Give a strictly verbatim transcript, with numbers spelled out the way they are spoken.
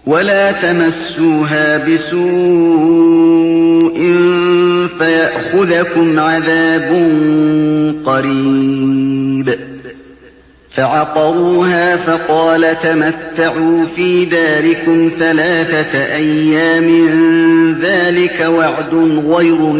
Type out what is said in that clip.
ولا تمسوها بسوء فيأخذكم عذاب قريب. فعقروها فقال تمتعوا في داركم ثلاثة أيام ذلك وعد غير